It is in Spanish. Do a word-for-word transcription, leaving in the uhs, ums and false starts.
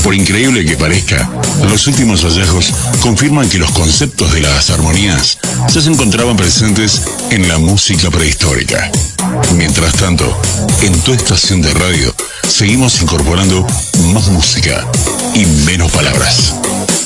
Por increíble que parezca, los últimos hallazgos confirman que los conceptos de las armonías ya se encontraban presentes en la música prehistórica. Mientras tanto, en tu estación de radio seguimos incorporando más música y menos palabras.